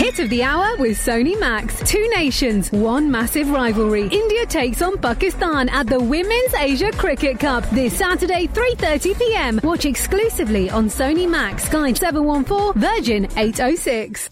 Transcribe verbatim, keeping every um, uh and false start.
Hit of the hour with Sony Max. Two nations, one massive rivalry. India takes on Pakistan at the Women's Asia Cricket Cup this Saturday, three thirty p m. Watch exclusively on Sony Max, Sky seven one four, Virgin eight oh six.